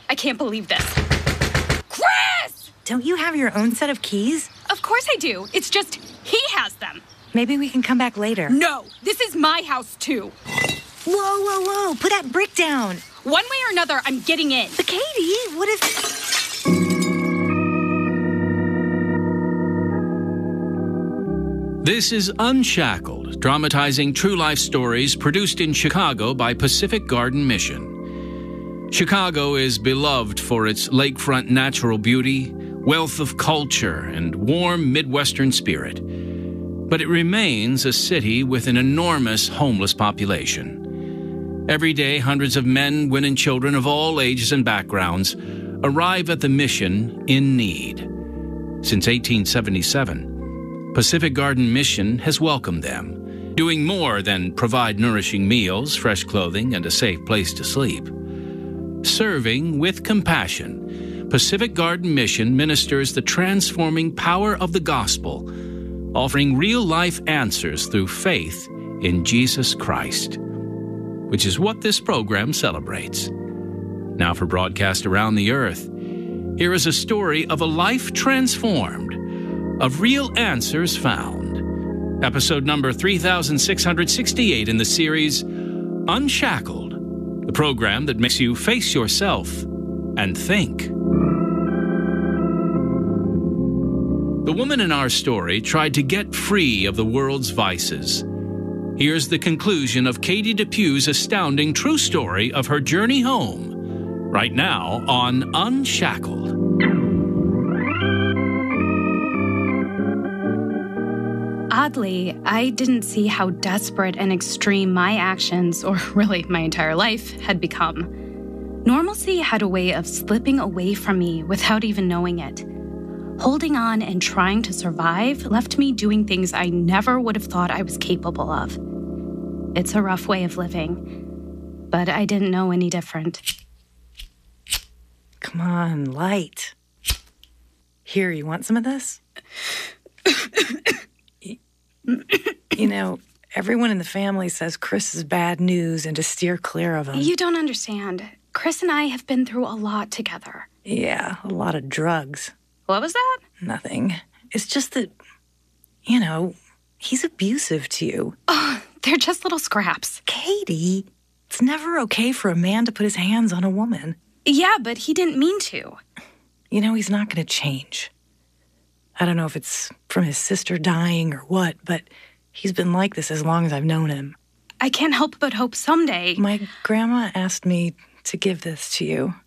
I can't believe this. Chris! Don't you have your own set of keys? Of course I do. It's just he has them. Maybe we can come back later. No, this is my house too. Whoa. Put that brick down. One way or another, I'm getting in. But Katie, what if... This is Unshackled, dramatizing true life stories produced in Chicago by Pacific Garden Mission. Chicago is beloved for its lakefront natural beauty, wealth of culture, and warm Midwestern spirit. But it remains a city with an enormous homeless population. Every day, hundreds of men, women, and children of all ages and backgrounds arrive at the mission in need. Since 1877, Pacific Garden Mission has welcomed them, doing more than provide nourishing meals, fresh clothing, and a safe place to sleep. Serving with compassion, Pacific Garden Mission ministers the transforming power of the gospel, offering real-life answers through faith in Jesus Christ, which is what this program celebrates. Now for broadcast around the earth, here is a story of a life transformed, of real answers found. Episode number 3668 in the series, Unshackled, the program that makes you face yourself and think. The woman in our story tried to get free of the world's vices. Here's the conclusion of Katie DePue's astounding true story of her journey home, right now on Unshackled. Oddly, I didn't see how desperate and extreme my actions, or really my entire life, had become. Normalcy had a way of slipping away from me without even knowing it. Holding on and trying to survive left me doing things I never would have thought I was capable of. It's a rough way of living, but I didn't know any different. Come on, light. Here, you want some of this? You know, everyone in the family says Chris is bad news and to steer clear of him. You don't understand. Chris and I have been through a lot together. Yeah, a lot of drugs. What was that? Nothing. It's just that, you know, he's abusive to you. Oh, they're just little scraps. Katie, it's never okay for a man to put his hands on a woman. Yeah, but he didn't mean to. You know, he's not going to change. I don't know if it's from his sister dying or what, but he's been like this as long as I've known him. I can't help but hope someday. My grandma asked me to give this to you.